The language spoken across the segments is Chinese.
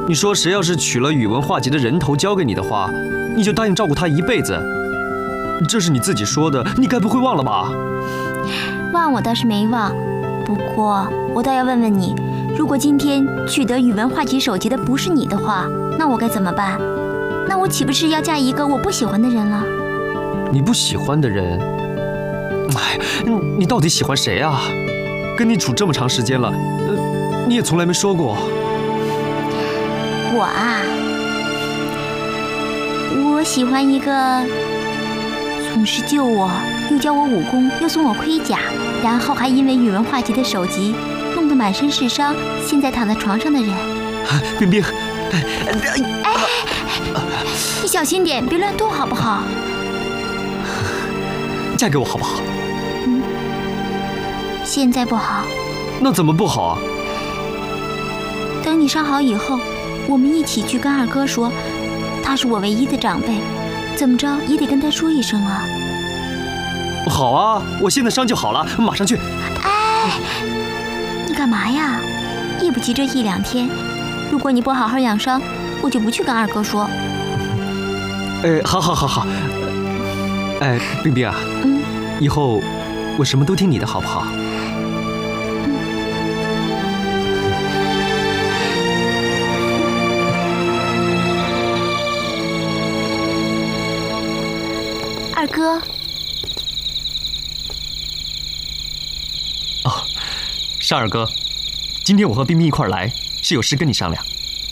你说谁要是取了宇文化及的人头交给你的话，你就答应照顾他一辈子。这是你自己说的，你该不会忘了吧？ 忘我倒是没忘，不过我倒要问问你，如果今天取得宇文化及首级的不是你的话，那我该怎么办？那我岂不是要嫁一个我不喜欢的人了？ 你不喜欢的人？哎，你到底喜欢谁啊？跟你处这么长时间了，你也从来没说过。 我啊，我喜欢一个总是救我，又教我武功，又送我盔甲，然后还因为宇文化及的首级弄得满身是伤，现在躺在床上的人。 冰冰， 哎，你小心点，别乱动好不好？ 嫁给我好不好？ 现在不好。 那怎么不好啊？ 等你伤好以后，我们一起去跟二哥说，他是我唯一的长辈，怎么着也得跟他说一声啊。 好啊，我现在伤就好了，马上去。 哎，你干嘛呀？也不急这一两天，如果你不好好养伤，我就不去跟二哥说。 好。哎，冰冰啊，以后我什么都听你的，好不好？ 二哥。 哦，尚二哥，今天我和冰冰一块儿来，是有事跟你商量。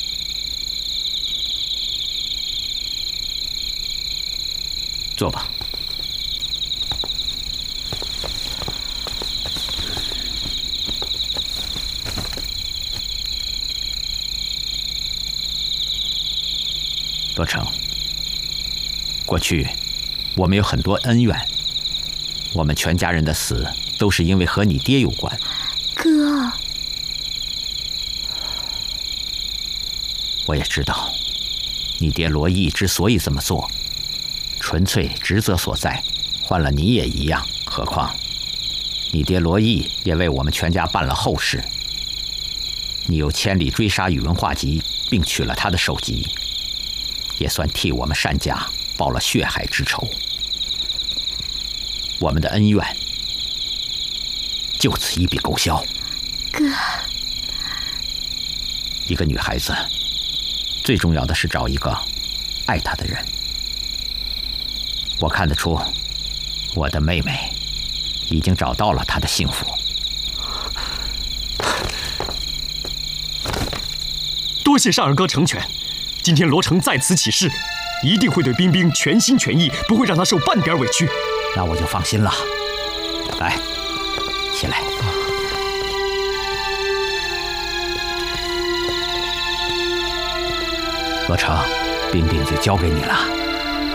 坐吧。罗成，过去我们有很多恩怨，我们全家人的死都是因为和你爹有关。 哥， 我也知道，你爹罗毅之所以这么做，纯粹职责所在，换了你也一样。何况，你爹罗毅也为我们全家办了后事，你又千里追杀宇文化及，并取了他的首级，也算替我们单家报了血海之仇。我们的恩怨就此一笔勾销。 哥， 一个女孩子最重要的是找一个爱她的人。我看得出，我的妹妹已经找到了她的幸福。 多谢尚二哥成全，今天罗成在此起誓，一定会对冰冰全心全意，不会让她受半点委屈。 那我就放心了。来，起来。罗成，冰冰就交给你了。